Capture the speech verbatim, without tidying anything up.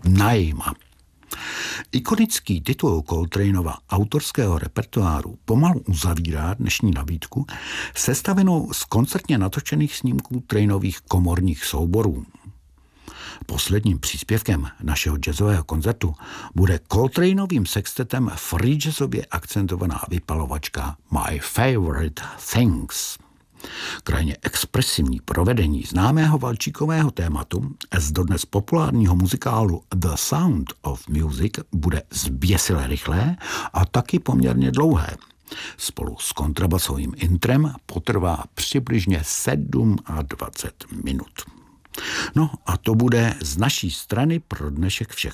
Naima. Ikonický titul Coltraneova autorského repertoáru pomalu uzavírá dnešní nabídku sestavenou z koncertně natočených snímků Trainových komorních souborů. Posledním příspěvkem našeho jazzového koncertu bude Coltraneovým sextetem free jazzově akcentovaná vypalovačka My Favorite Things. Krajně expresivní provedení známého valčíkového tématu z dodnes populárního muzikálu The Sound of Music bude zběsile rychlé a taky poměrně dlouhé. Spolu s kontrabasovým intrem potrvá přibližně dvacet sedm minut. No a to bude z naší strany pro dnešek všechno.